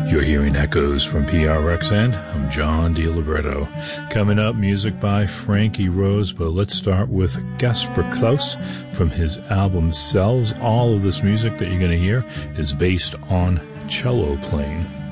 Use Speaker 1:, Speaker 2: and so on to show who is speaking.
Speaker 1: You're hearing echoes from PRXN. I'm John DiLibretto. Coming up, music by Frankie Rose, but let's start with Gasper Klaus from his album Cells. All of this music that you're going to hear is based on cello playing.